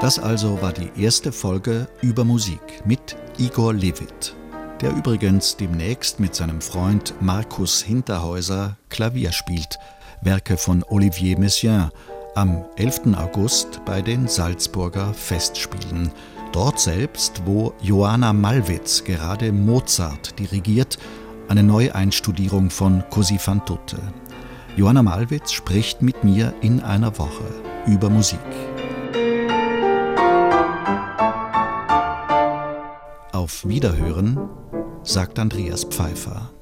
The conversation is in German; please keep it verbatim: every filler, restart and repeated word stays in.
Das also war die erste Folge über Musik mit Igor Levit, der übrigens demnächst mit seinem Freund Markus Hinterhäuser Klavier spielt, Werke von Olivier Messiaen, am elften August bei den Salzburger Festspielen. Dort selbst, wo Joanna Malwitz gerade Mozart dirigiert, eine Neueinstudierung von Così fan tutte. Joanna Malwitz spricht mit mir in einer Woche über Musik. Auf Wiederhören, sagt Andreas Pfeiffer.